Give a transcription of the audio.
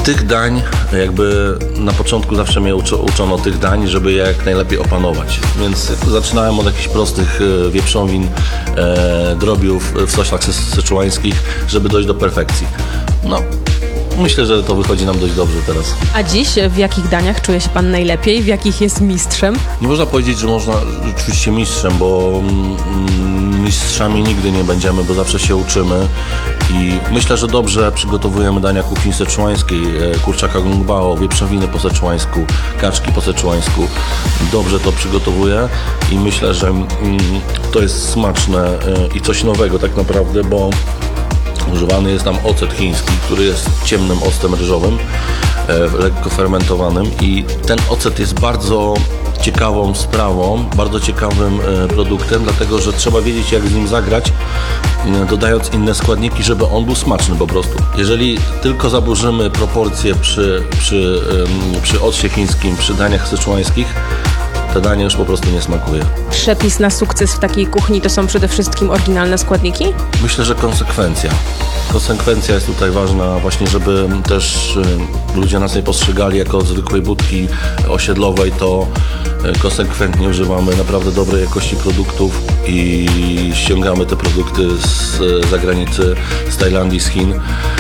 Tych dań, jakby na początku zawsze mnie uczono tych dań, żeby je jak najlepiej opanować. Więc zaczynałem od jakichś prostych wieprzowin, drobiów w sosach seczułańskich, żeby dojść do perfekcji. No, myślę, że to wychodzi nam dość dobrze teraz. A dziś w jakich daniach czuje się pan najlepiej? W jakich jest mistrzem? Nie można powiedzieć, że można rzeczywiście mistrzem, bo mistrzami nigdy nie będziemy, bo zawsze się uczymy i myślę, że dobrze przygotowujemy dania kuchni seczułańskiej, kurczaka gungbao, wieprzowiny po seczułańsku, kaczki po seczułańsku. Dobrze to przygotowuję i myślę, że to jest smaczne i coś nowego tak naprawdę, bo używany jest tam ocet chiński, który jest ciemnym octem ryżowym, lekko fermentowanym i ten ocet jest bardzo ciekawą sprawą, bardzo ciekawym produktem, dlatego że trzeba wiedzieć, jak z nim zagrać, dodając inne składniki, żeby on był smaczny po prostu. Jeżeli tylko zaburzymy proporcje przy occie chińskim, przy daniach seczułańskich, to danie już po prostu nie smakuje. Przepis na sukces w takiej kuchni to są przede wszystkim oryginalne składniki? Myślę, że konsekwencja. Konsekwencja jest tutaj ważna właśnie, żeby też ludzie nas nie postrzegali jako zwykłej budki osiedlowej, to konsekwentnie używamy naprawdę dobrej jakości produktów i ściągamy te produkty z zagranicy, z Tajlandii, z Chin